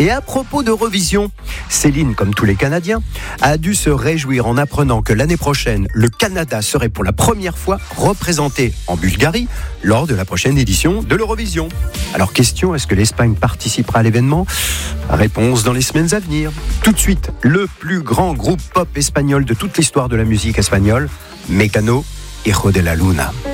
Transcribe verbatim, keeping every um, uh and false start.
Et à propos d'Eurovision, Céline, comme tous les Canadiens, a dû se réjouir en apprenant que l'année prochaine, le Canada serait pour la première fois représenté en Bulgarie lors de la prochaine édition de l'Eurovision. Alors question, est-ce que l'Espagne participera à l'événement ? Réponse dans les semaines à venir. Tout de suite, le plus grand groupe pop espagnol de toute l'histoire de la musique espagnole, Mecano, Hijo de la Luna.